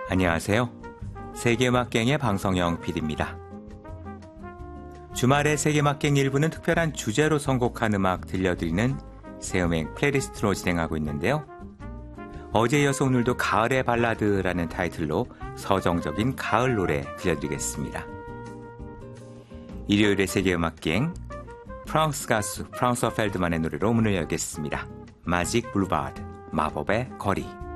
안녕하세요. 세계음악갱의 방성영 PD입니다. 주말에 세계음악갱 1부는 특별한 주제로 선곡한 음악 들려드리는 새음행 플레이리스트로 진행하고 있는데요. 어제에 이어서 오늘도 가을의 발라드라는 타이틀로 서정적인 가을 노래 들려드리겠습니다. 일요일의 세계음악갱 프랑스 가수 프랑스와 펠드만의 노래로 문을 열겠습니다. 마직 블루바드, 마법의 거리.